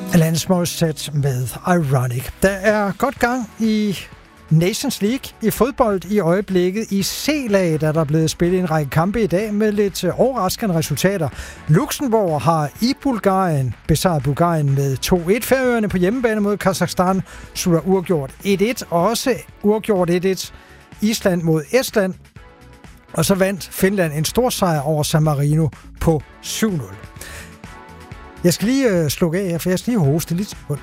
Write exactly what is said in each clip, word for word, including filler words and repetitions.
Landsmålssæt med Ironic. Der er godt gang i Nations League i fodbold i øjeblikket. I C-laget er der blevet spillet en række kampe i dag med lidt overraskende resultater. Luxembourg har i Bulgarien besejret Bulgarien med to et. Færøerne på hjemmebane mod Kazakhstan slutter uafgjort et et. Og også uafgjort et et. Island mod Estland. Og så vandt Finland en stor sejr over San Marino på syv nul. Jeg skal lige øh, slukke af, for jeg skal lige hoste lidt rundt.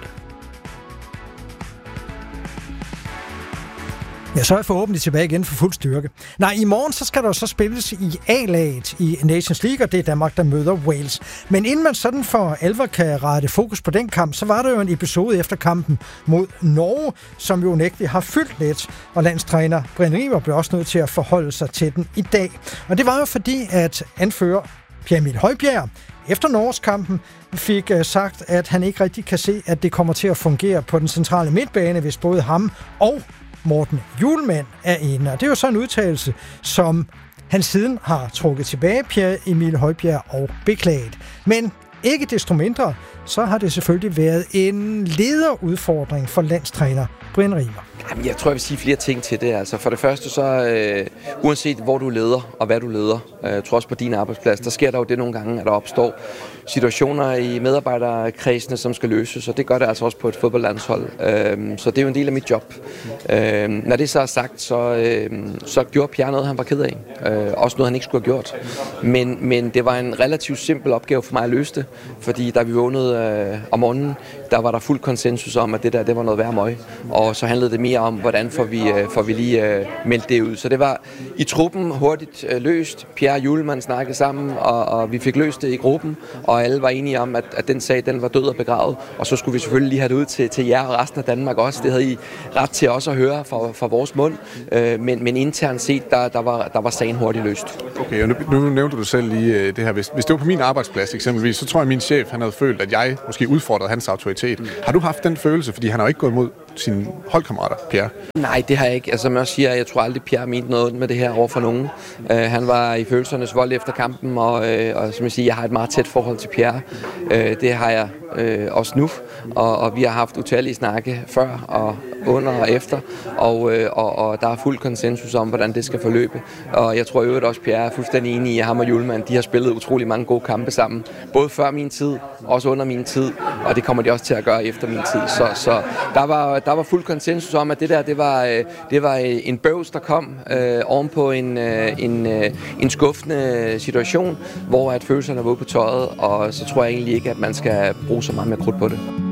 Ja, så er jeg forhåbentlig tilbage igen for fuld styrke. Nej, i morgen så skal der så spilles i A-laget i Nations League, og det er Danmark, der møder Wales. Men inden man sådan for alvor kan rette fokus på den kamp, så var der jo en episode efter kampen mod Norge, som jo nægteligt har fyldt lidt, og landstræner Brian Rimer blev også nødt til at forholde sig til den i dag. Og det var jo fordi, at anfører Pierre Emil Højbjerg efter Norges-kampen fik sagt, at han ikke rigtig kan se, at det kommer til at fungere på den centrale midtbane, hvis både ham og Morten Hjulmand er inde. Og det er jo så en udtalelse, som han siden har trukket tilbage, Pierre Emil Højbjerg, og beklaget. Men ikke desto mindre, så har det selvfølgelig været en lederudfordring for landstræner Brian Rimer. Jamen, jeg tror, jeg vil sige flere ting til det. Altså, for det første, så øh, uanset hvor du leder og hvad du leder, øh, jeg tror også på din arbejdsplads, der sker der jo det nogle gange, at der opstår situationer i medarbejderkredsene, som skal løses, og det gør det altså også på et fodboldlandshold. Øh, så det er jo en del af mit job. Øh, når det så er sagt, så, øh, så gjorde Pierre noget, han var ked af. Øh, også noget, han ikke skulle have gjort. Men, men det var en relativt simpel opgave for mig at løse det, fordi da vi vågnede øh, om morgenen, der var der fuld konsensus om, at det der, det var noget værd møg. Og så handlede det mere om, hvordan får vi, øh, får vi lige øh, meldt det ud. Så det var i truppen hurtigt øh, løst. Pierre og Hjulmand snakkede sammen, og, og vi fik løst det i gruppen, og alle var enige om, at, at den sag, den var død og begravet. Og så skulle vi selvfølgelig lige have det ud til, til jer og resten af Danmark også. Det havde I ret til også at høre fra, fra vores mund. Øh, men, men internt set, der, der, var, der var sagen hurtigt løst. Okay, og nu, nu nævnte du selv lige det her. Hvis, hvis det var på min arbejdsplads eksempelvis, så tror jeg, at min chef han havde følt, at jeg måske udfordrede hans autoritet. Mm. Har du haft den følelse? Fordi han har jo ikke gået imod sine holdkammerater, Pierre. Nej, det har jeg ikke. Altså, som jeg også siger, jeg tror aldrig, Pierre mente noget med det her over for nogen. Uh, han var i følelsernes vold efter kampen, og, uh, og som jeg siger, jeg har et meget tæt forhold til Pierre. Uh, det har jeg uh, også nu, og, og vi har haft utallige snakke før og under og efter, og, uh, og, og der er fuld konsensus om, hvordan det skal forløbe. Og jeg tror jo, at også Pierre er fuldstændig enig i, at ham og Hjulmand, de har spillet utrolig mange gode kampe sammen. Både før min tid, også under min tid, og det kommer de også til at gøre efter min tid. Så, så der var Der var fuld konsensus om, at det der, det var, det var en bøvs, der kom øh, ovenpå en, en, en skuffende situation, hvor at følelserne var ude på tøjet, og så tror jeg egentlig ikke, at man skal bruge så meget mere krudt på det.